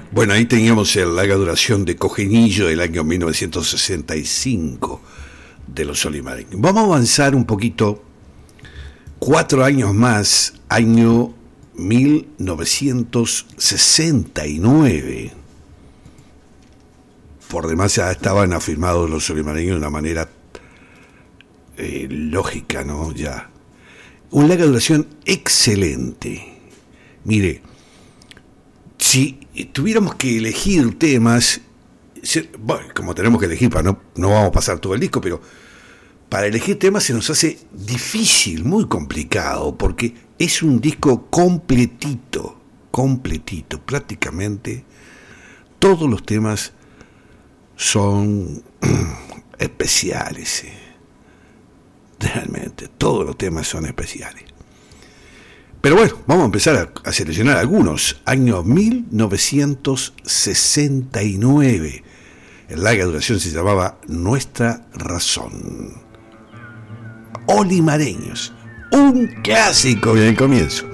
Bueno, ahí teníamos la larga duración de Cojenillo del año 1965 de los Solimareños. Vamos a avanzar un poquito, 4 años más, año 1969. Por demás ya estaban afirmados los Solimareños de una manera lógica, ¿no? Ya. Una larga duración excelente. Mire, si tuviéramos que elegir temas, bueno, como tenemos que elegir, no vamos a pasar todo el disco, pero para elegir temas se nos hace difícil, muy complicado, porque es un disco completito, prácticamente todos los temas son especiales, realmente, todos los temas son especiales. Pero bueno, vamos a empezar a seleccionar algunos. Año 1969. En larga duración se llamaba Nuestra Razón. Olimareños. Un clásico en el comienzo.